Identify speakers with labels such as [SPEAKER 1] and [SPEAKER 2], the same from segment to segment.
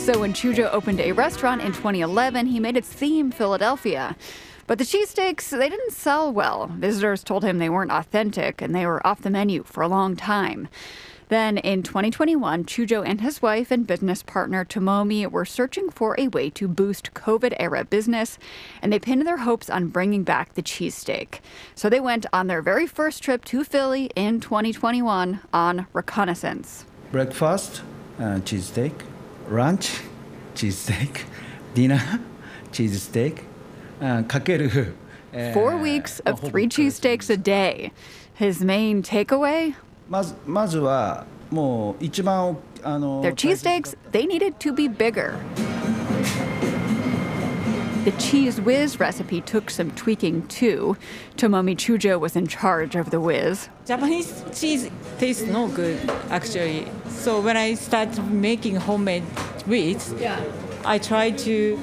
[SPEAKER 1] So when Chujo opened a restaurant in 2011, he made its theme Philadelphia. But the cheesesteaks, they didn't sell well. Visitors told him they weren't authentic and they were off the menu for a long time. Then in 2021, Chujo and his wife and business partner Tomomi were searching for a way to boost COVID-era business, and they pinned their hopes on bringing back the cheesesteak. So they went on their very first trip to Philly in 2021 on reconnaissance.
[SPEAKER 2] Breakfast, cheesesteak. Lunch, cheesesteak. Dinner, cheesesteak.
[SPEAKER 1] 4 weeks of 3 cheesesteaks a day. His main takeaway?
[SPEAKER 2] まずはもう一番
[SPEAKER 1] Their cheesesteaks, they needed to be bigger. The Cheese Whiz recipe took some tweaking too. Tomomi Chujo was in charge of the whiz.
[SPEAKER 3] Japanese cheese tastes no good, actually. So when I started making homemade whiz, I tried to...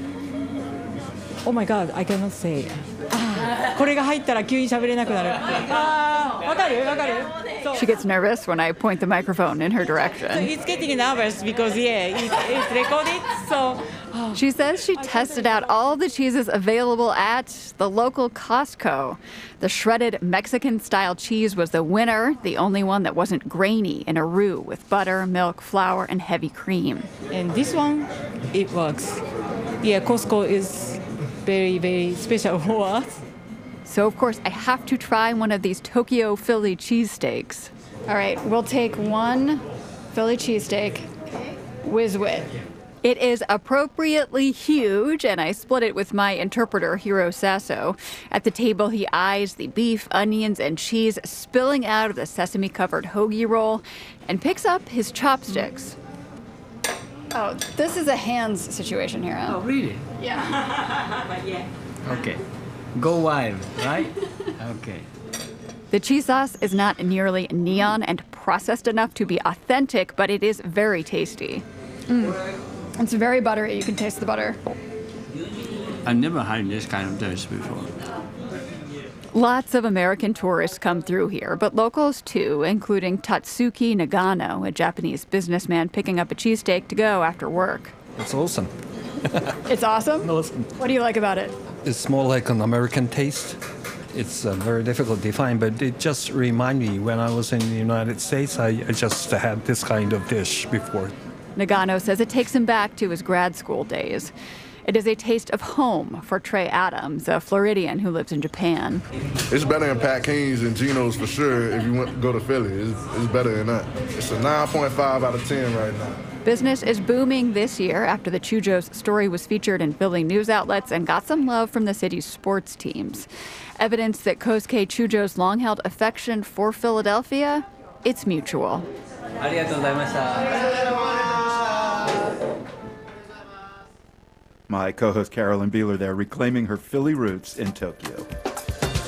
[SPEAKER 3] Oh my God, I cannot say. これが入ったら急に喋れなくなる。わかる？わかる？
[SPEAKER 1] She gets nervous when I point the microphone in her direction.
[SPEAKER 3] So it's getting nervous because, it's recorded, so...
[SPEAKER 1] She says she tested out all the cheeses available at the local Costco. The shredded Mexican-style cheese was the winner, the only one that wasn't grainy in a roux with butter, milk, flour, and heavy cream.
[SPEAKER 3] And this one, it works. Yeah, Costco is very, very special for us.
[SPEAKER 1] So, of course, I have to try one of these Tokyo Philly cheesesteaks. All right, we'll take one Philly cheesesteak, Whiz-Wit. It is appropriately huge, and I split it with my interpreter, Hiro Sasso. At the table, he eyes the beef, onions, and cheese spilling out of the sesame-covered hoagie roll and picks up his chopsticks. Oh, this is a hands situation here, huh?
[SPEAKER 2] Oh, really?
[SPEAKER 1] Yeah.
[SPEAKER 2] Okay. Go wild, right? Okay.
[SPEAKER 1] The cheese sauce is not nearly neon and processed enough to be authentic, but it is very tasty. It's very buttery. You can taste the butter.
[SPEAKER 4] I've never had this kind of dish before.
[SPEAKER 1] Lots of American tourists come through here, but locals too, including Tatsuki Nagano, a Japanese businessman picking up a cheesesteak to go after work.
[SPEAKER 5] It's awesome.
[SPEAKER 1] It's awesome?
[SPEAKER 5] Awesome.
[SPEAKER 1] What do you like about it?
[SPEAKER 5] It's more like an American taste. It's very difficult to define, but it just reminds me when I was in the United States, I just had this kind of dish before.
[SPEAKER 1] Nagano says it takes him back to his grad school days. It is a taste of home for Trey Adams, a Floridian who lives in Japan.
[SPEAKER 6] It's better than Pat King's and Geno's for sure if you want to go to Philly. It's better than that. It's a 9.5 out of 10 right now.
[SPEAKER 1] Business is booming this year after the Chujo's story was featured in Philly news outlets and got some love from the city's sports teams. Evidence that Kosuke Chujo's long-held affection for Philadelphia, it's mutual.
[SPEAKER 7] My co-host Carolyn Beeler there, reclaiming her Philly roots in Tokyo.